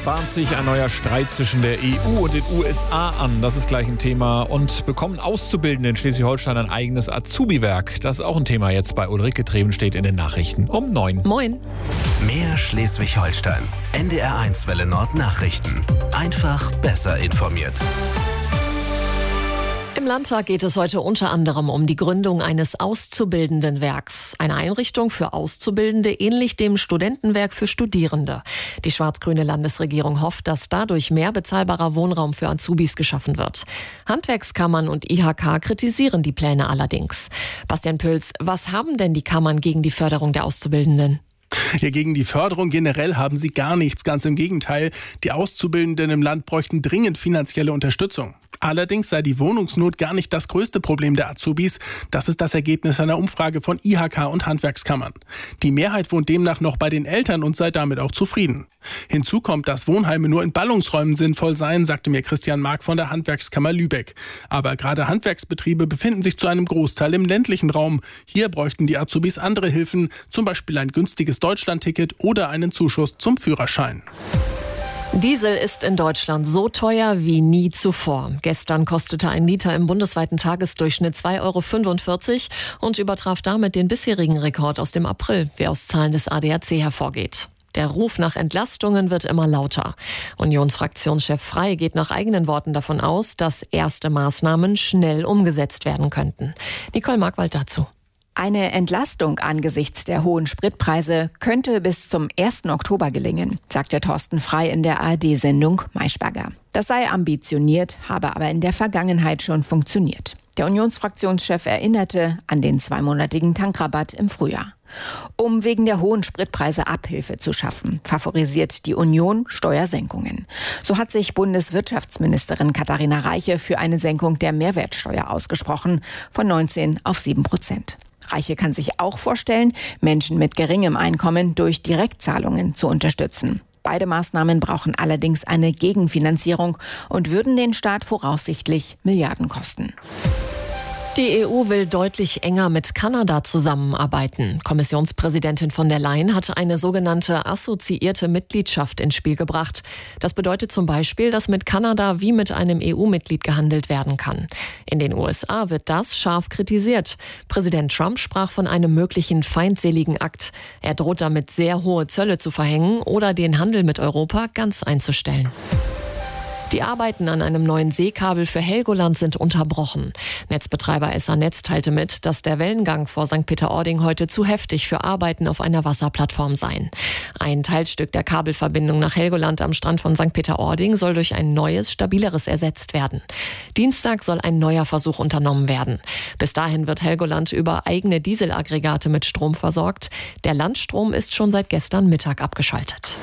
bahnt sich ein neuer Streit zwischen der EU und den USA an. Das ist gleich ein Thema. Und bekommen Auszubildende in Schleswig-Holstein ein eigenes Azubi-Werk? Das ist auch ein Thema jetzt bei Ulrike Trevenstedt in den Nachrichten um 9. Moin. Mehr Schleswig-Holstein. NDR1 Welle Nord Nachrichten. Einfach besser informiert. Im Landtag geht es heute unter anderem um die Gründung eines Auszubildendenwerks. Eine Einrichtung für Auszubildende, ähnlich dem Studentenwerk für Studierende. Die schwarz-grüne Landesregierung hofft, dass dadurch mehr bezahlbarer Wohnraum für Azubis geschaffen wird. Handwerkskammern und IHK kritisieren die Pläne allerdings. Bastian Püls, was haben denn die Kammern gegen die Förderung der Auszubildenden? Ja, gegen die Förderung generell haben sie gar nichts. Ganz im Gegenteil. Die Auszubildenden im Land bräuchten dringend finanzielle Unterstützung. Allerdings sei die Wohnungsnot gar nicht das größte Problem der Azubis. Das ist das Ergebnis einer Umfrage von IHK und Handwerkskammern. Die Mehrheit wohnt demnach noch bei den Eltern und sei damit auch zufrieden. Hinzu kommt, dass Wohnheime nur in Ballungsräumen sinnvoll seien, sagte mir Christian Mark von der Handwerkskammer Lübeck. Aber gerade Handwerksbetriebe befinden sich zu einem Großteil im ländlichen Raum. Hier bräuchten die Azubis andere Hilfen, zum Beispiel ein günstiges Deutschlandticket oder einen Zuschuss zum Führerschein. Diesel ist in Deutschland so teuer wie nie zuvor. Gestern kostete ein Liter im bundesweiten Tagesdurchschnitt 2,45 € und übertraf damit den bisherigen Rekord aus dem April, wie aus Zahlen des ADAC hervorgeht. Der Ruf nach Entlastungen wird immer lauter. Unionsfraktionschef Frey geht nach eigenen Worten davon aus, dass erste Maßnahmen schnell umgesetzt werden könnten. Nicole Markwald dazu. Eine Entlastung angesichts der hohen Spritpreise könnte bis zum 1. Oktober gelingen, sagte Thorsten Frey in der ARD-Sendung Maischberger. Das sei ambitioniert, habe aber in der Vergangenheit schon funktioniert. Der Unionsfraktionschef erinnerte an den 2-monatigen Tankrabatt im Frühjahr. Um wegen der hohen Spritpreise Abhilfe zu schaffen, favorisiert die Union Steuersenkungen. So hat sich Bundeswirtschaftsministerin Katharina Reiche für eine Senkung der Mehrwertsteuer ausgesprochen, von 19 auf 7%. Reiche kann sich auch vorstellen, Menschen mit geringem Einkommen durch Direktzahlungen zu unterstützen. Beide Maßnahmen brauchen allerdings eine Gegenfinanzierung und würden den Staat voraussichtlich Milliarden kosten. Die EU will deutlich enger mit Kanada zusammenarbeiten. Kommissionspräsidentin von der Leyen hatte eine sogenannte assoziierte Mitgliedschaft ins Spiel gebracht. Das bedeutet zum Beispiel, dass mit Kanada wie mit einem EU-Mitglied gehandelt werden kann. In den USA wird das scharf kritisiert. Präsident Trump sprach von einem möglichen feindseligen Akt. Er droht damit, sehr hohe Zölle zu verhängen oder den Handel mit Europa ganz einzustellen. Die Arbeiten an einem neuen Seekabel für Helgoland sind unterbrochen. Netzbetreiber SA Netz teilte mit, dass der Wellengang vor St. Peter-Ording heute zu heftig für Arbeiten auf einer Wasserplattform seien. Ein Teilstück der Kabelverbindung nach Helgoland am Strand von St. Peter-Ording soll durch ein neues, stabileres ersetzt werden. Dienstag soll ein neuer Versuch unternommen werden. Bis dahin wird Helgoland über eigene Dieselaggregate mit Strom versorgt. Der Landstrom ist schon seit gestern Mittag abgeschaltet.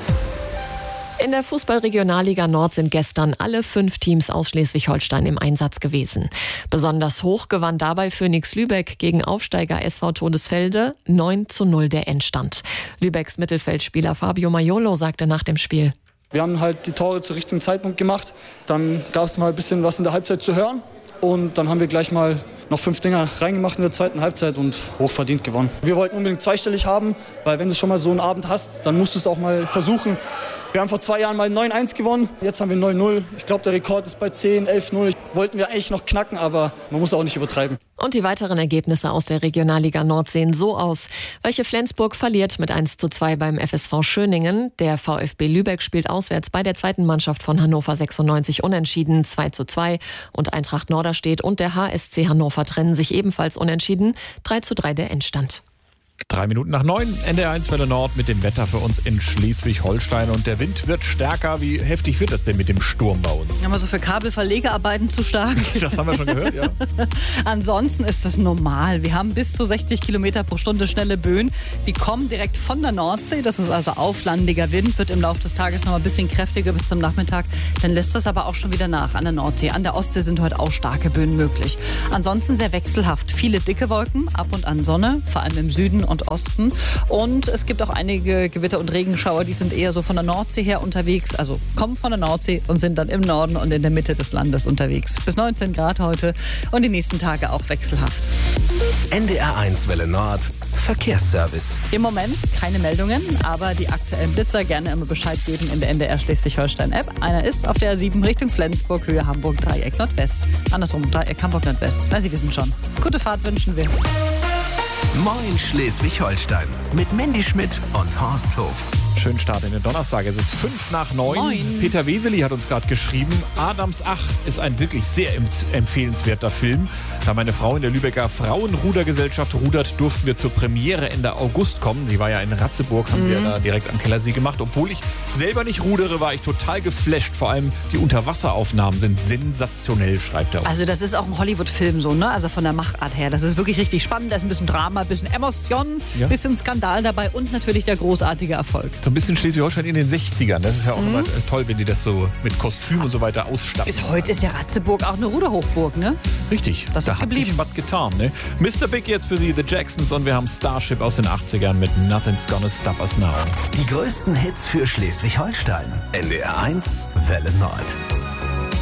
In der Fußball-Regionalliga Nord sind gestern alle 5 Teams aus Schleswig-Holstein im Einsatz gewesen. Besonders hoch gewann dabei Phoenix Lübeck gegen Aufsteiger SV Todesfelde. 9:0 der Endstand. Lübecks Mittelfeldspieler Fabio Maiolo sagte nach dem Spiel: Wir haben halt die Tore zu richtigen Zeitpunkt gemacht. Dann gab es mal ein bisschen was in der Halbzeit zu hören. Und dann haben wir gleich mal noch 5 Dinger reingemacht in der zweiten Halbzeit und hochverdient gewonnen. Wir wollten unbedingt zweistellig haben, weil wenn du schon mal so einen Abend hast, dann musst du es auch mal versuchen. Wir haben vor 2 Jahren mal 9-1 gewonnen, jetzt haben wir 9-0. Ich glaube, der Rekord ist bei 10, 11-0. Wollten wir eigentlich noch knacken, aber man muss auch nicht übertreiben. Und die weiteren Ergebnisse aus der Regionalliga Nord sehen so aus. Weiche Flensburg verliert mit 1:2 beim FSV Schöningen. Der VfB Lübeck spielt auswärts bei der zweiten Mannschaft von Hannover 96 unentschieden 2:2. Und Eintracht Norderstedt und der HSC Hannover trennen sich ebenfalls unentschieden 3:3 der Endstand. 3 Minuten nach 9, NDR1 Welle Nord mit dem Wetter für uns in Schleswig-Holstein. Und der Wind wird stärker. Wie heftig wird das denn mit dem Sturm bei uns? Aber so für Kabelverlegearbeiten zu stark. Das haben wir schon gehört, ja. Ansonsten ist es normal. Wir haben bis zu 60 Kilometer pro Stunde schnelle Böen. Die kommen direkt von der Nordsee. Das ist also auflandiger Wind. Wird im Laufe des Tages noch ein bisschen kräftiger bis zum Nachmittag. Dann lässt das aber auch schon wieder nach an der Nordsee. An der Ostsee sind heute auch starke Böen möglich. Ansonsten sehr wechselhaft. Viele dicke Wolken, ab und an Sonne, vor allem im Süden und Osten. Und es gibt auch einige Gewitter und Regenschauer, die sind eher so von der Nordsee her unterwegs, also kommen von der Nordsee und sind dann im Norden und in der Mitte des Landes unterwegs. Bis 19 Grad heute und die nächsten Tage auch wechselhaft. NDR1 Welle Nord, Verkehrsservice. Im Moment keine Meldungen, aber die aktuellen Blitzer gerne immer Bescheid geben in der NDR Schleswig-Holstein-App. Einer ist auf der A7 Richtung Flensburg, Höhe Hamburg, Dreieck Nordwest. Andersrum, Dreieck Hamburg Nordwest. Na, Sie wissen schon. Gute Fahrt wünschen wir. Moin Schleswig-Holstein mit Mandy Schmidt und Horst Hof. Schönen Start in den Donnerstag. Es ist 8:05. Moin. Peter Weseli hat uns gerade geschrieben, Adams Ach ist ein wirklich sehr empfehlenswerter Film. Da meine Frau in der Lübecker Frauenrudergesellschaft rudert, durften wir zur Premiere Ende August kommen. Die war ja in Ratzeburg, haben sie ja da direkt am Kellersee gemacht. Obwohl ich selber nicht rudere, war ich total geflasht. Vor allem die Unterwasseraufnahmen sind sensationell, schreibt er uns. Also das ist auch ein Hollywood-Film so, ne? Also von der Machart her. Das ist wirklich richtig spannend. Da ist ein bisschen Drama, ein bisschen Emotion, ein bisschen Skandal dabei und natürlich der großartige Erfolg. So ein bisschen Schleswig-Holstein in den 60ern. Das ist ja auch immer toll, wenn die das so mit Kostüm und so weiter ausstatten. Bis heute ist ja Ratzeburg auch eine Ruderhochburg, ne? Richtig, das da ist hat geblieben. sich was getan. Ne? Mr. Big jetzt für Sie, The Jacksons, und wir haben Starship aus den 80ern mit Nothing's Gonna Stop Us Now. Die größten Hits für Schleswig-Holstein. NDR1 Welle Nord.